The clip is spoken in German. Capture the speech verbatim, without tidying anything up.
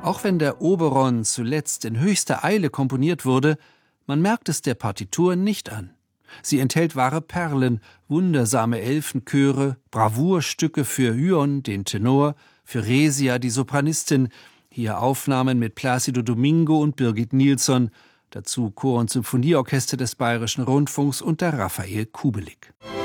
Auch wenn der Oberon zuletzt in höchster Eile komponiert wurde, man merkt es der Partitur nicht an. Sie enthält wahre Perlen, wundersame Elfenchöre, Bravourstücke für Hyon, den Tenor, für Resia, die Sopranistin, hier Aufnahmen mit Plácido Domingo und Birgit Nilsson, dazu Chor- und Symphonieorchester des Bayerischen Rundfunks unter Raphael Kubelik.